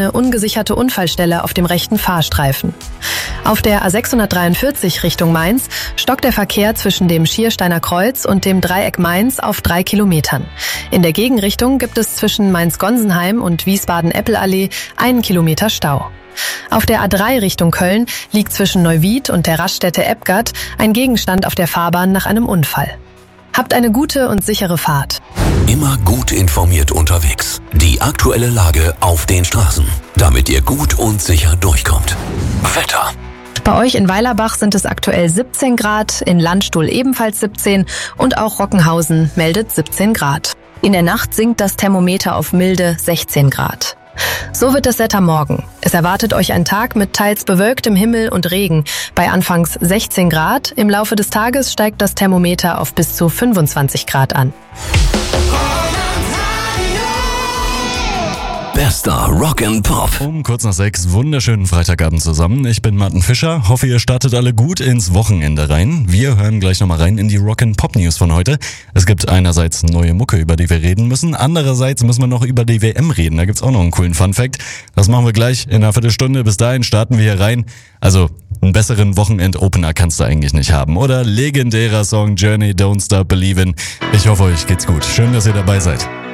eine ungesicherte Unfallstelle auf dem rechten Fahrstreifen. Auf der A643 Richtung Mainz stockt der Verkehr zwischen dem Schiersteiner Kreuz und dem Dreieck Mainz auf 3 Kilometern. In der Gegenrichtung gibt es zwischen Mainz-Gonsenheim und Wiesbaden-Eppelallee 1 Kilometer Stau. Auf der A3 Richtung Köln liegt zwischen Neuwied und der Raststätte Ebgard ein Gegenstand auf der Fahrbahn nach einem Unfall. Habt eine gute und sichere Fahrt. Immer gut informiert unterwegs. Die aktuelle Lage auf den Straßen, damit ihr gut und sicher durchkommt. Wetter. Bei euch in Weilerbach sind es aktuell 17 Grad, in Landstuhl ebenfalls 17 und auch Rockenhausen meldet 17 Grad. In der Nacht sinkt das Thermometer auf milde 16 Grad. So wird das Wetter morgen. Es erwartet euch ein Tag mit teils bewölktem Himmel und Regen. Bei anfangs 16 Grad, im Laufe des Tages steigt das Thermometer auf bis zu 25 Grad an. Bester Rock and Pop. Um kurz nach 6, wunderschönen Freitagabend zusammen. Ich bin Martin Fischer, hoffe ihr startet alle gut ins Wochenende rein. Wir hören gleich nochmal rein in die Rock and Pop News von heute. Es gibt einerseits neue Mucke, über die wir reden müssen. Andererseits müssen wir noch über die WM reden. Da gibt's auch noch einen coolen Funfact. Das machen wir gleich in einer Viertelstunde. Bis dahin starten wir hier rein. Also einen besseren Wochenend-Opener kannst du eigentlich nicht haben. Oder legendärer Song Journey, Don't Stop Believin'. Ich hoffe, euch geht's gut. Schön, dass ihr dabei seid.